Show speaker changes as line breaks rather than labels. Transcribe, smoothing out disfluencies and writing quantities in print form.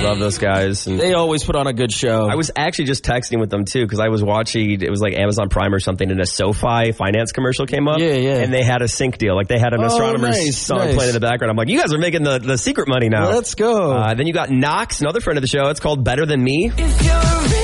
love those guys. And
they always put on a good show.
I was actually just texting with them, too, because I was watching, it was like Amazon Prime or something, and a SoFi finance commercial came up.
Yeah.
And they had a sync deal. Like, they had an astronomer's song playing in the background. I'm like, you guys are making the secret money now.
Let's go.
Then you got Knox, another friend of the show. It's called Better Than Me.